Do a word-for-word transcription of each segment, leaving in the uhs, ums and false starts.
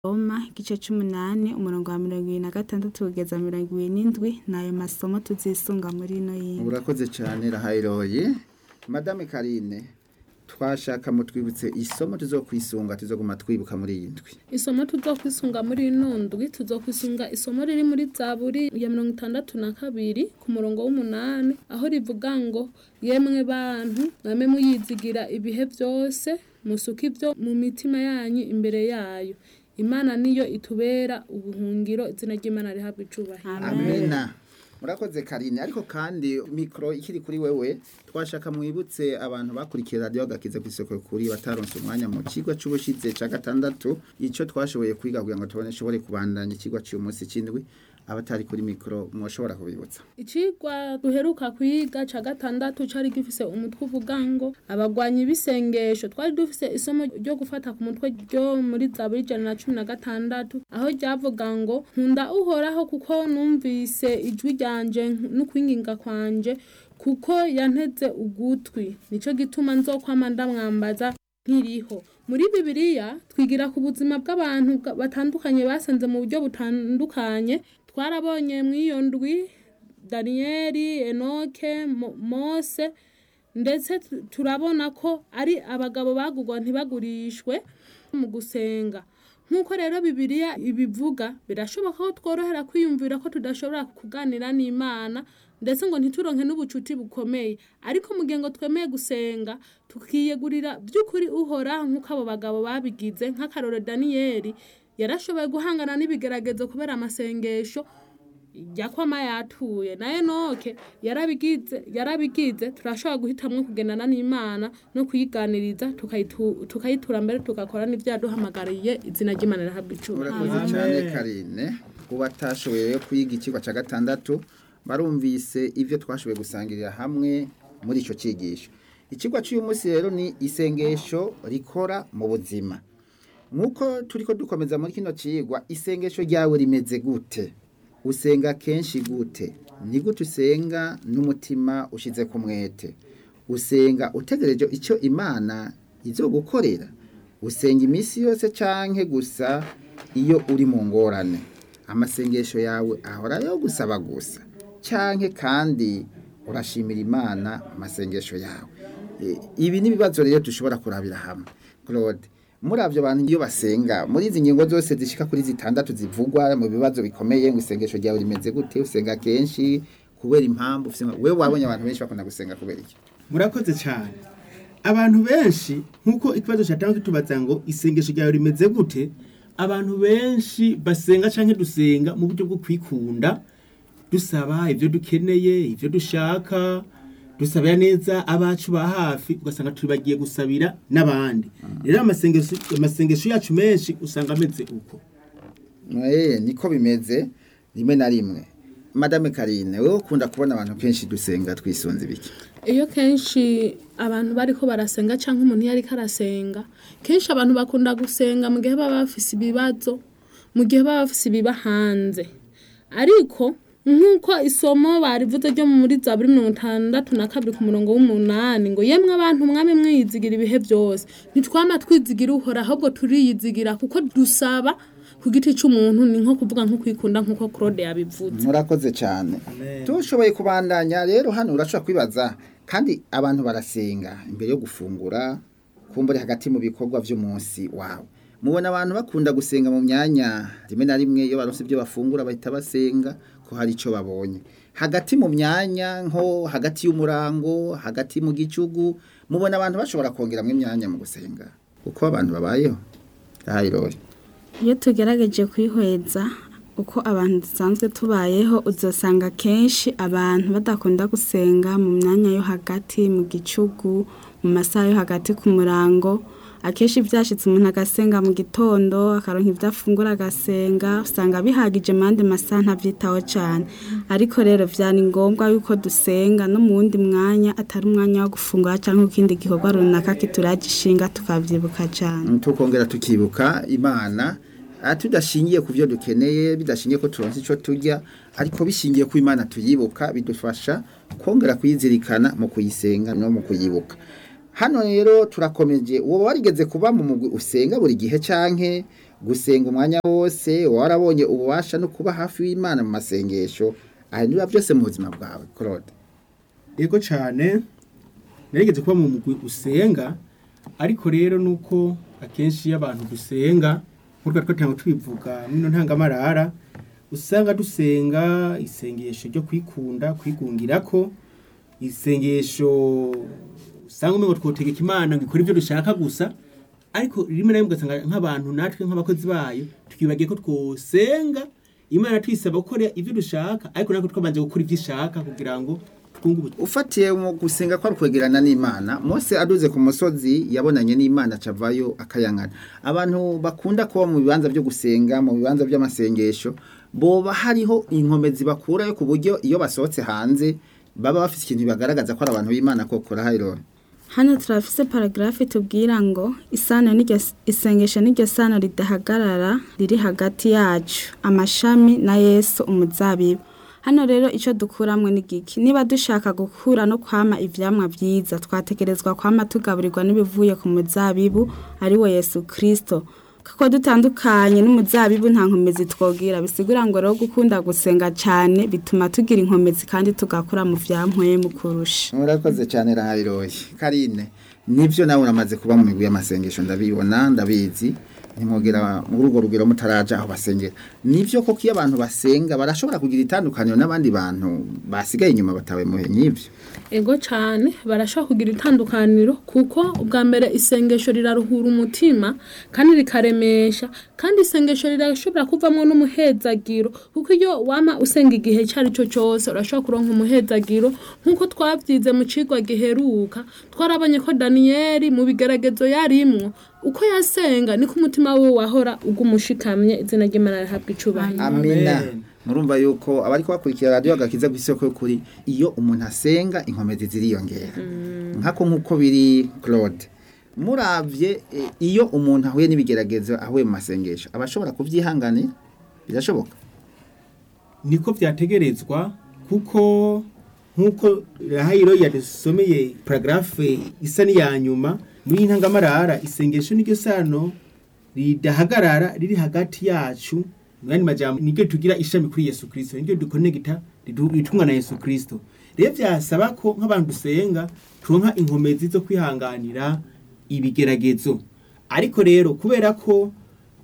Roma igice c'umunani umurongo wa mirongo ibiri na gatandatu kugeza mirongo ibiri n'indwi nayo masomo tuzisunga muri ino yindi. Urakoze cyane Rahayiroye. Madame Karine, twashaka mutwibutse isomo tuzokwisunga tuzoguma twibuka muri iyi ndwi. Isomo tuzokwisunga muri ino ndwi tuzokwisunga isomo riri muri Zaburi ya mirongo itandatu na kabiri ku murongo w'umunani aho rivuga ngo yemwe bantu mwame muyizigira ibihe byose musuka ibyo mu mitima yanyu imbere yayo. Imana niyo itubera ubuhungiro izina ry'Imana rihabwa icubahiro. Amena. Murakoze Karine, ariko kandi mikro ikiri kuri wewe twashaka mwibutse abantu bakurikiye radio gakize ku isoko kuri bataronse umwanya mu kigwa c'ubushize ca gatandatu ico twashoboye kwiga kugira ngo tubone shobore kubandanya ikigwa cy'uyu munsi c'indwi abatari kuri mikro mwoshobora kubibutsa. Ikigwa duheruka kwiga ca gatandatu cari gifise umutwe uvuga ngo abagwanyi bisengesho. Twari dufise isomo ryo gufata ku mutwe ryo muri Zaburi ijana na cumi na gatandatu aho ryavuga ngo nkunda uhoraho kuko numvise ijwi ryanje n'ukwinginga kwanje kuko yanteze ugutwi nico gituma nzokwama ndamwambaza nkiriho. Muri Bibiliya twigira ku buzima bw'abantu batandukanye basenze mu buryo butandukanye. Twarabonye mw'iyo ndwi Daniyeli, Enoke, Mose ndetse turabona ko ari abagabo bagurwa ntibagurishwe mu gusenga. Nkuko rero Bibiliya ibivuga birashoboka ko tworohera kwiyumvira ko tudashobora kuganira n'Imana ndetse ngo ntituronke n'ubucuti bukomeye, ariko mu gihe ngo twemeye gusenga tukiyegurira by'ukuri uhora nkuko abo bagabo babigize. Nk'akaroro Daniyeli yarashoboye guhangana n'ibigeragezo kubera amasengesho yakwama yatuye, na Enoke yarabigize yarabigize turashobora guhitamwe kugendana n'Imana no kuyiganiriza tukayitu tukayitura mbere tugakora n'ivyo yaduhamagariye izina ry'Imana rihabwa icubahiro. Urakoze cyane Karine, ubatashoboye kuyiga ikigwa ca gatandatu barumvise ivyo twashoboye gusangirira hamwe muri ico cigisho. Ikigwa cy'uyu munsi rero ni isengesho rikora mu buzima. Nkuko turiko dukomeza muri kino cigwa, isengesho ryawe rimeze gute? Usenga kenshi gute? Ni gute usenga n'umutima ushize ku mwete? Usenga utegereje icyo Imana izogukorera? Usenga imisi yose canke gusa iyo uri mu ngorane? Amasengesho yawe ahora yo gusaba gusa canke kandi urashimira Imana amasengesho yawe? E, ibi ni bibazo rero dushobora kurabira hamwe. Claude, muri avyo bantu iyo basenga muri izi ngingo zose zishika kuri zitandatu zivugwa mu bibazo bikomeye ngo isengesho ryawe rimeze gute? Usenga kenshi kubera impamvu usenga wewe wabonye abantu benshi bakunda gusenga kubera iki? Murakoze cyane. Abantu benshi nkuko ikibazo cyatanga kitubaza ngo isengesho ryawe rimeze gute? Abantu benshi basenga canke dusenga mu buryo bwo kwikunda, dusaba ivyo dukeneye, ivyo dushaka, dusabira neza abacu ba hafi ugasanga tubagiye gusabira n'abandi. Rero amasengesho amasengesho yacu menshi usanga ameze uko. Eh, niko bimeze rimwe na rimwe. Madame Karine, wewe ukunda kubona abantu kenshi dusenga twisunze biki? Iyo kenshi abantu bariko barasenga canke umuntu yari karasenga, kenshi abantu bakunda gusenga mu gihe baba bafise ibibazo, mu gihe baba bafise ibiba hanze. Ariko nkuko isomo barivuze ryo muri Zaburi mirongo itandatu na kabiri ku murongo w'umunani ngo yemwe abantu mwame mwiyizigira ibihe byose. Nitwama twizigira uhora ahubwo turiyizigira kuko dusaba ku giti cy'umuntu, ni nko kuvuga nko kwikunda nkuko Claude yabivuze. Murakoze cyane. Tushoboye kubandanya rero hano urashobora kwibaza kandi abantu barasenga imbere yo gufungura kumbure hagati mu bikorwa by'umunsi wawe. Mubona abantu bakunda gusenga mu myanya rimwe na rimwe iyo baronse ibyo bafungura bahita basenga ko hari ico babonye. Hagati mu myanya nko hagati y'umurango, hagati mu gicugu, mubona abantu bashobora kongera mu myanya mu gusenga. Uko abantu babayeho. Rahayiroye. Iyo tugerageje kwihweza uko abantu dusanzwe tubayeho uzosanga kenshi abantu badakunda gusenga mu myanya yo hagati mu gicugu, mu masaha yo hagati ku murango. Akeshi byashitse umuntu agasenga mu gitondo akaronka ivyo afungura agasenga, usanga bihagije mande masaha ntavyitaho cyane. Ariko rero vyani ngombwa yuko dusenga no mu wundi mwanya atari umwanya wo gufungura canke ukindi gikorwa runaka kituragishinga tukavyibuka cyane. Tukongera tukibuka Imana atudashingiye ku byo dukeneye, bidashingiye ko turonse ico turya, ariko bishingiye ku Imana tuyibuka bidufasha kongera kuyizirikana mu kuyisenga no mu kuyibuka. Hano rero turakomeje uwo warigeze kuba mu mugwi usenga buri gihe canke gusenga umwanya wose warabonye ububasha no kuba hafi y'Imana mu masengesho ahindura byose mu buzima bwawe Claude. Yego cyane narigeze kuba mu mugwi usenga ariko rero nuko akenshi y'abantu dusenga nkuko twatanga twivuga mino ntangamarara usanga dusenga isengesho ryo kwikunda kwigungirako isengesho usanga umengo twotegeka Imana ngo ikore ibyo dushaka gusa ariko rimwe na rimwe ugasanga nk'abantu natwe nk'abakozi bayo tukibagiye ko twosenga Imana twisaba gukora ibyo dushaka ariko nako twabanje gukora ibyo ishaka kugira ngo ufatiye mu gusenga kwa kwegerana n'Imana. Mose aduze ku musozi yabonanye n'Imana cavayo akayangana. Abantu bakunda kuba mu bibanza byo gusenga mu bibanza by'amasengesho boba hariho inkomezi bakura yo ku buryo iyo basohotse hanze baba bafite ikintu bagaragaza ko ari abantu b'Imana koko rahayiro. Hano turafise paragraphe tubwira ngo isano n'iryo isengesho n'iryo sano ridahagarara riri hagati yacu amashami na Yesu umuzabibu. Hano rero ico dukuramwe n'igiki niba dushaka gukura no kwama ivyamwa vyiza twatekerezwa kwama tugaburirwa n'ibivuye ku muzabibu ari we Yesu Kristo kuko dutandukanye n'umuzabibu nta nkomezi twogira bisigura ngo rero gukunda gusenga cyane bituma tugira inkomezi kandi tugakura mu vyampwe mu kurusha. Murakoze cyane rahayiroye Karine nivyo nawe uramaze kuba mu migwi y'amasengesho ndabibona ndabizi ntimwogera muri urwo rugero mutaraja aho basengera nivyo koko iyo abantu basenga barashobora kugira itandukaniro n'abandi bantu basigaye inyuma batawe muhe n'ivyo. Ego cyane barashobora kugira itandukaniro kuko ubwa mbere isengesho riraruhura umutima kandi rikaremesha kandi isengesho rirashobora kuvamwo n'umuhezagiro kuko iyo wama usenga igihe cyari cyo cyose urashobora kuronka umuhezagiro nkuko twavyize mu cigwa giheruka twarabonye ko Danieli mu bigeragezo yarimwo uko yasenga niko umutima we wahora ugumushikamye izina ry'Imana rihabwa icubahiro. Amina. Murumva yuko abari ko bakurikira radio agakiza gwisoko kuri iyo umuntu asenga inkomezi ziriyongera. Mm. Nkako nkuko biri Claude. Muravye e, iyo umuntu ahuye n'ibigeragezo ahuye mu masengesho abashobora kuvyihanganira birashoboka. Niko vyategerezwa kuko nkuko Rahayiro yadusomeye paragraphe isa ni ya nyuma muri ntangamarara isengesho n'iryo sano ridahagarara riri hagati yacu ngani majambo niryo tugira ishami kuri Yesu Kristo niryo dukonegita ritumwa na Yesu Kristo. Rero byasaba ko nk'abantu dusenga turonka inkomezi zo kwihanganira ibigeragezo ariko rero kubera ko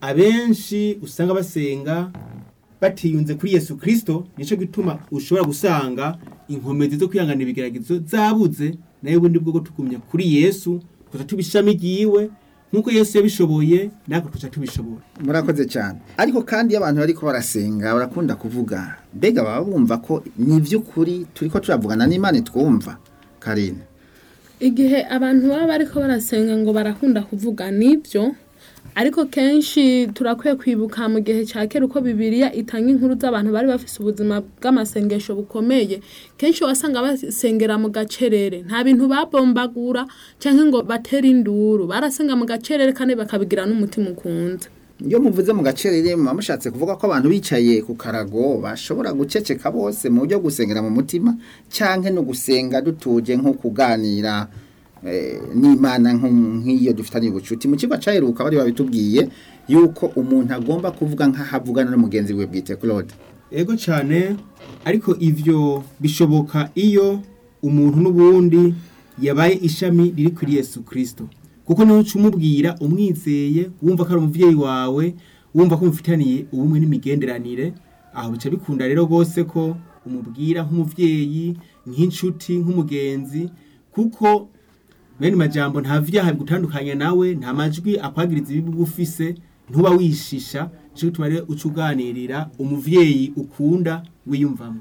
abenshi usanga basenga batiyunze kuri Yesu Kristo nico gituma ushobora gusanga inkomezi zo kwihanganira ibigeragezo zabuze nayo bundi bwo tugumya kuri Yesu kuza tubishamigiwe nkuko Yesu yabishoboye nako tuca tubishobora. Murakoze cyane ariko kandi abantu bariko barasenga barakunda kuvuga mbega baba bumva ko ni vy'ukuri turiko turavugana n'Imana twumva Karine. Igihe abantu baba bariko barasenga ngo barakunda kuvuga nibyo ariko kenshi turakwiye kwibuka mu gihe cya kera uko Bibiliya itanga inkuru z'abantu bari bafise ubuzima bw'amasengesho bukomeye kenshi wasanga basengera mu gacerere nta bintu babombagura cyangwa ngo batera induru barasenga mu gacerere kandi bakabigira n'umutima ukunze. Iyo muvuze mu gacerere mumushatse kuvuga ko abantu bicaye ku karago bashobora guceceka bose mu buryo gusengera mu mutima canke no gusenga dutuje nko kuganira eh, n'Imana nk'iyo dufitanye ubucuti mu kigo caheruka bari babitubwiye yuko umuntu agomba kuvuga nk'ahavugana n'umugenzi we bwite Claude. Ego cyane ariko ivyo bishoboka iyo umuntu n'ubundi yabaye ishami riri kuri Yesu Kristo kuko niho cumubwira umwizeye wumva ko ari umuvyeyi wawe wumva ko mufitaniye ubumwe n'imigenderanire aho bica bikunda rero gose ko umubwira nk'umuvyeyi nk'incuti nk'umugenzi kuko bene majambo nta vyaha bigutandukanya nawe nta majwi akwagiriza ibibugufise ntuba wishisha cyo tumare ucuganirira umuvyeyi ukunda wiyumvamo.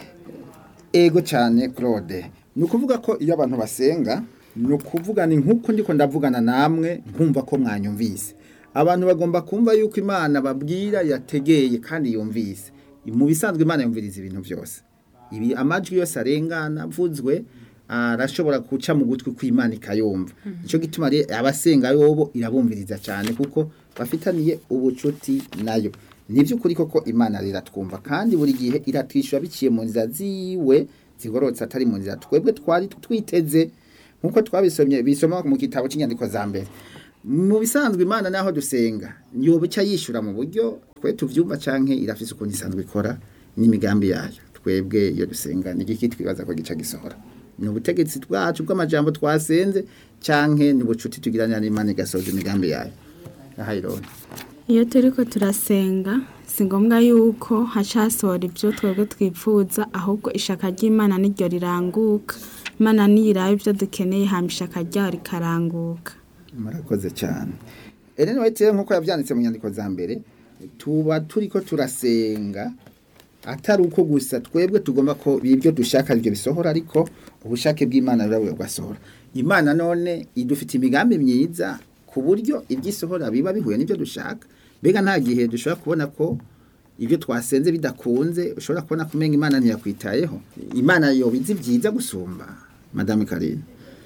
Ego cyane Claude nukuvuga ko iyo abantu basenga nukuvuga ni nkuko ndiko ndavugana namwe nkumva ko mwanyumvise abantu bagomba kumva yuko Imana babwira yategeye kandi yumvise mu bisanzwe Imana yumviriza ibintu byose ibi amajwi yose arengana avuzwe arashobora kuca mu gutwi kw'Imana ikayumva ico gituma abasenga yobo irabumviriza cyane kuko bafitaniye ubucuti nayo nivyo kuri koko Imana riratwumva kandi buri gihe iratwishura biciye mu nzira ziwe zigorotse atari mu nzira twebwe twari twiteze nkuko twabisomye bisoma mu kitabo cy'inyandiko za mbere mu bisanzwe imana naho dusenga yobuca yishura mu buryo twe tuvyumva canke irafise ukuntu isanzwe ikora n'imigambi yayo twebwe iyo dusenga ni igiki twibaza ko gica gisohora ni ubutegetsi bwacu bw'amajambo twasenze canke ni ubucuti tugiranira n'Imana igasohoza imigambi yayo ahayirone iyo turiko turasenga si ngombwa yuko hacasohora ibyo twebwe twipfuza ahubwo ishaka ry'Imana niryo riranguka Imana niyirabe ibyo dukeneye hama ishaka ryayo rikaranguka. Murakoze cyane. Ellen White nkuko yavyanditse mu nyandiko za mbere tuba turiko turasenga atari uko gusa twebwe tugomba ko ibyo dushaka ibyo bisohora ariko ubushake bw'Imana burawe bwasohora. Imana none idufite imigambi myiza ku buryo ibyisohora biba bihuye n'ibyo dushaka. Bega nta gihe dushobora kubona ko ibyo twasenze bidakunze ushobora kubona kumenga Imana ntiyakwitayeho. Imana yo bizi byiza gusumba Madame Karine.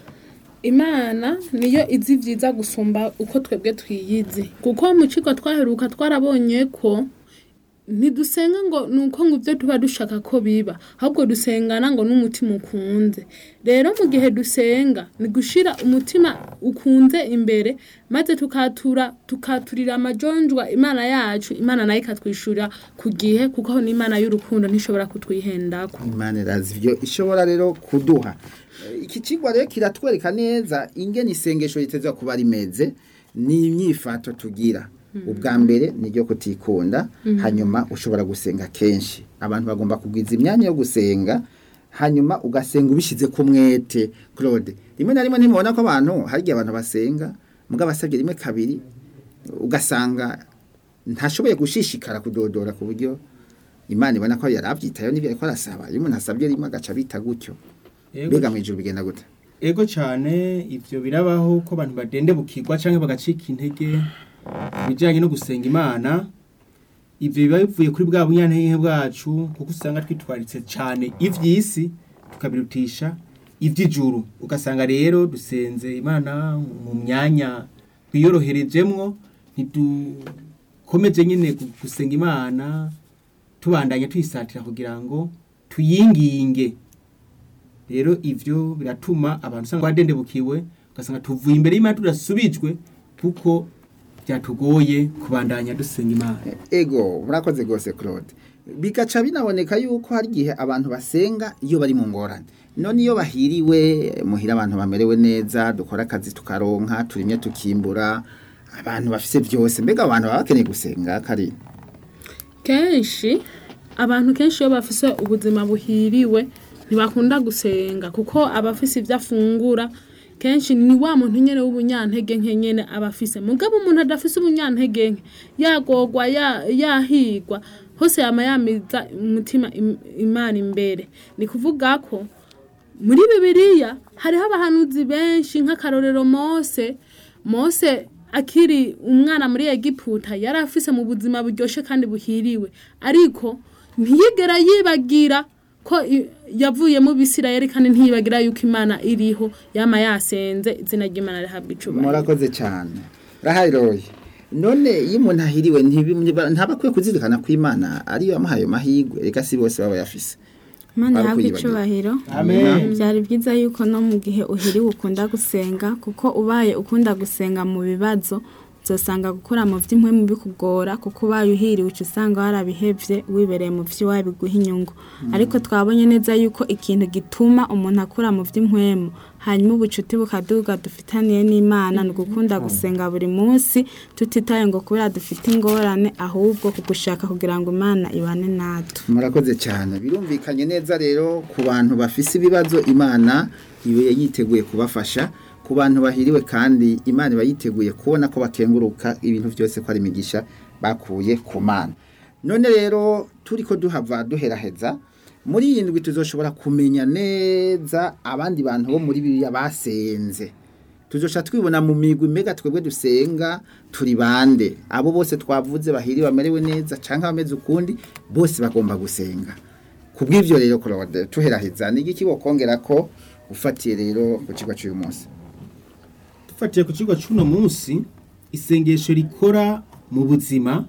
Imana niyo izi vyiza gusumba uko twebwe twiyizi kuko mu ciko twaheruka twarabonye ko ntidusenga ngo nuko ngo ibyo tuba dushaka ko biba ahubwo dusengana ngo n'umutima ukunze. Rero mu gihe dusenga ni gushira umutima ukunze imbere maze tukatura tukaturira amajonjwa Imana yacu Imana nayo ikatwishura ku gihe kuko ni Imana y'urukundo ntishobora kutwihendako. Imana irazi ibyo ishobora rero kuduha. Iki kigwa rero kiratwereka neza ingene isengesho ritezwa kuba rimeze ni imyifato tugira. Ubwa mbere niryo kutikunda hanyuma ushobora gusenga kenshi. Abantu bagomba kugwiza imyanya yo gusenga hanyuma ugasenga ubishize ku mwete. Claude rimwe na rimwe ntimubona ko abantu hari igihe abantu basenga mugabo basabye rimwe kabiri ugasanga ntashoboye gushishikara kudodora ku buryo Imana ibona ko yaravyitayo n'ibyo ariko arasaba. Iyo umuntu asabye rimwe agaca bita gutyo bega mwijuru bigenda gute? Ego cyane ivyo birabaho ko abantu badende bukigwa canke bagacika intege bijanye no gusenga Imana. Ivyo biba bivuye kuri bwa bunyantege bwacu kuko usanga twitwaritse cyane ivy'isi tukabirutisha ivy'ijuru. Ugasanga rero dusenze Imana mu myanya twiyoroherejemwo ntidukomeje nyene gusenga Imana tubandanya twisatira kugira ngo tuyinginge. Rero ivyo biratuma abantu usanga badendebukiwe ugasanga tuvuye imbere y'Imana turasubijwe kuko byatugoye kubandanya dusenga Imana. Ego murakoze gose Claude. Bigaca binaboneka yuko hari gihe abantu basenga iyo bari mu ngorane. None iyo bahiriwe muhira abantu bamerewe neza dukora akazi tukaronka turimye tukimbura abantu bafise byose mbega abantu bakeneye gusenga kari. Kenshi abantu kenshi iyo bafise ubuzima buhiriwe ntibakunda gusenga kuko abafise ibyo afungura kenshi ni wa muntu nyene w'ubunyantege nke nyene abafise. Mugabo umuntu adafise ubunyantege nke yagogwa ya yahigwa hose yama yamiza umutima Imana imbere. Ni kuvuga ko muri Bibiliya hariho abahanuzi benshi nk'akarorero Mose. Mose akiri umwana muri Egiputa yari afise mu buzima buryoshe kandi buhiriwe ariko ntiyigera yibagira ko yavuye mu Bisirayeli kandi ntiyibagira yuko Imana iriho yama yasenze izina ry'Imana rihabwa icubahiro. Murakoze cyane. Rahayiroye. None iyo umuntu ahiriwe ntabakwiye kuzirikana ko Imana ariyo yamuhaye mahigwe reka si bose baba yafise. Imana yahabwa icubahiro. Amen. Byari byiza yuko no mu gihe uhiriwe ukunda gusenga kuko ubaye ukunda gusenga mu bibazo uzosanga gukora mu vy'impwe mu bikugora kuko ubaye uhiriwe usanga warabihevye wibereye mu vyo wabiguha inyungu. Ariko twabonye neza yuko ikintu gituma umuntu akura mu vy'impwemu hanyuma ubucuti bukaduga dufitaniye n'Imana no gukunda gusenga buri munsi tutitaye ngo kubera dufite ingorane ahubwo kugushaka kugira ngo Imana ibane natwe. Murakoze cyane. Birumvikanye neza rero ku bantu bafise ibibazo Imana ibe yiteguye kubafasha. Ku bantu bahiriwe kandi Imana bayiteguye kubona ko bakenguruka ibintu byose ko ari migisha bakuye ku Mana. None rero turiko duhava duheraheza muri yindwi tuzoshobora kumenya neza abandi bantu bo muri Bibiliya basenze. Tuzosha twibona mu migwi mega twebwe dusenga turi bande. Abo bose twavuze bahiriwe bamerewe neza canke bameze ukundi bose bagomba gusenga. Kubw'ivyo rero Claude tuheraheza ni iki bokongera ko ufatiye rero ku kigwa cy'uyu munsi. Fatiye ku kigo cy'uno munsi isengesho rikora mu buzima.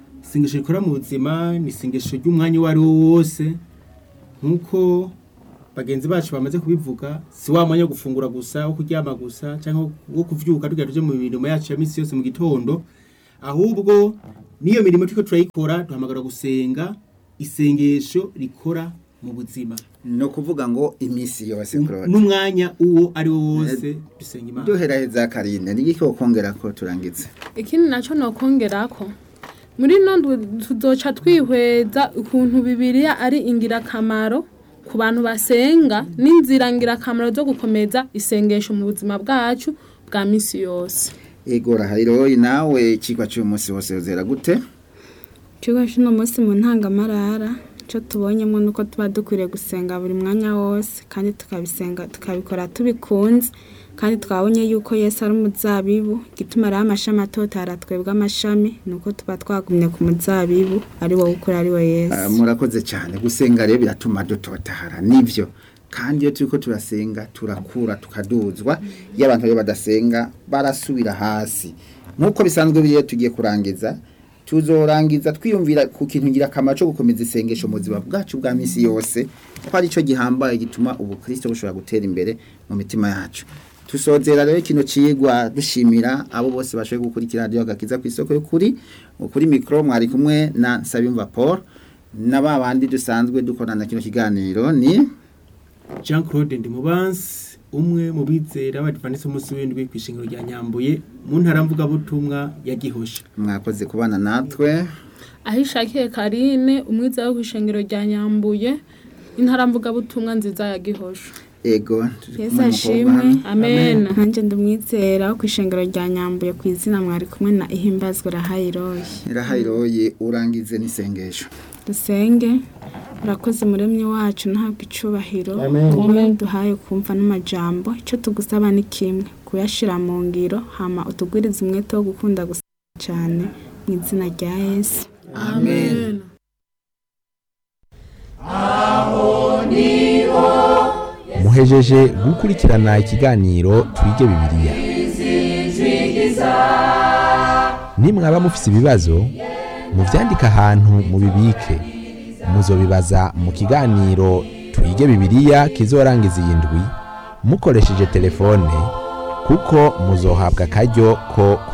Isengesho rikora mu buzima ni isengesho ry'umwanya wari wo wose nkuko bagenzi bacu bamaze kubivuga si wa mwanya wo gufungura gusa wo kuryama gusa cyangwa wo kuvyuka tugira tuje mu mirimo yacu ya misi yose mu gitondo, ahubwo niyo mirimo turiko turayikora duhamagara gusenga, isengesho rikora mu buzima. No kuvuga ngo imisi yose Claude. N'umwanya uwo ari wo wose dusenga Imana. Duheraheza Karine ni iki kongera ko turangize. Ikindi naco no kongerako. Muri no tuzoca twihweza ukuntu Bibiliya ari ingirakamaro ku bantu basenga n'inzira ngirakamaro zo gukomeza isengesho mu buzima bwacu bwa misi yose. Ego Rahayiroi nawe ikigwa cy'umunsi wose uzera gute? Ikigwa cy'uno munsi mu ntangamarara cyo tubonyemo nuko tuba dukwiriye gusenga buri mwanya wose kandi tukabisenga tukabikora tubikunze kandi twabonye yuko Yesu ari umuzabibu gituma ari amashami atotara twebwe amashami nuko tuba twagumye ku muzabibu ari wo ukora ari we Yesu. Uh, murakoze cyane gusenga rero biratuma dutotahara nivyo kandi iyo turiko turasenga turakura tukaduzwa iyo abantu rero badasenga barasubira hasi nkuko bisanzwe biye tugiye kurangiza tuzorangiza twiyumvira ku kintu ngira kamaro cyo gukomeza isengesho mu buzima bwacu bwa misi yose ko ari cyo gihambaye gituma ubukristo bushobora gutera imbere mu mitima yacu. Tusozera rero kino cigwa dushimira abo bose bashoboye gukurikira radio Agakiza ku isoko yo kuri kuri micro mwari kumwe na Nsabimva Paul n'ababandi dusanzwe dukorana kino kiganiro ni Jean Claude Ndimubansi umwe mu bizera abadvanisi umunsi w'indwi kwishingiro rya Nyambuye mu ntara mvuga butumwa ya Gihosha. Mwakoze kubana natwe. Ahishakiye Karine umwiza wo kwishingiro rya Nyambuye intara mvuga butumwa nziza ya Gihosha. Ego Yesu ashimwe. Amen. Hanje ndumwizera wo kwishengero rya Nyambuye ku izina mwari kumwe na Ihimbazwe Rahayiroi. Rahayiroi urangize n'isengesho. Dusenge. Urakoze muremyi wacu ntabwo icubahiro kumwe duhaye kumva n'amajambo ico tugusaba ni kimwe kuyashira mu ngiro hama utugwiriza umwete wo gukunda gusa cyane mu izina rya Yesu. Amen. Muhejeje gukurikirana ikiganiro Twige Bibiliya. Nimwaba mufise ibibazo muvyandika ahantu mubibike. Muzobibaza mu kiganiro Twige Bibiliya kizorangiza iyi ndwi mukoresheje telefone kuko muzohabwa akaryo ko